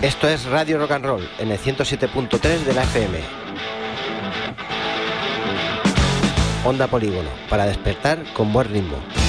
Esto es Radio Rock and Roll en el 107.3 de la FM. Onda Polígono, para despertar con buen ritmo.